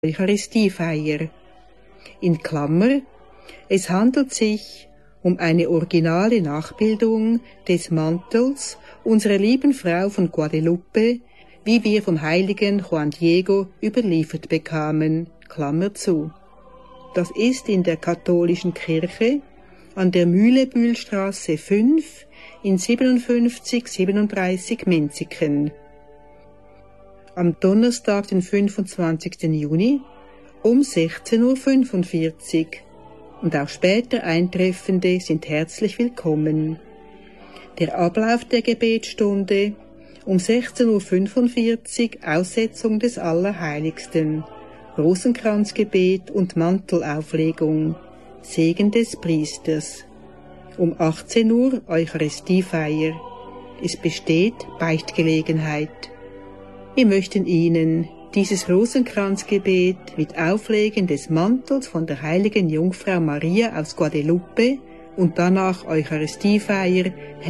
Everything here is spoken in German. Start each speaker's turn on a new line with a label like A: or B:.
A: Eucharistiefeier. In Klammer, es handelt sich um eine originale Nachbildung des Mantels unserer lieben Frau von Guadalupe, wie wir vom heiligen Juan Diego überliefert bekamen, Klammer zu. Das ist in der katholischen Kirche an der Mühlebühlstraße 5 in 5737 Menziken. Am Donnerstag, den 25. Juni um 16:45 Uhr und auch später Eintreffende sind herzlich willkommen. Der Ablauf der Gebetsstunde um 16:45 Uhr Aussetzung des Allerheiligsten, Rosenkranzgebet und Mantelauflegung, Segen des Priesters. Um 18 Uhr Eucharistiefeier. Es besteht Beichtgelegenheit. Wir möchten Ihnen dieses Rosenkranzgebet mit Auflegen des Mantels von der heiligen Jungfrau Maria aus Guadalupe und danach Eucharistiefeier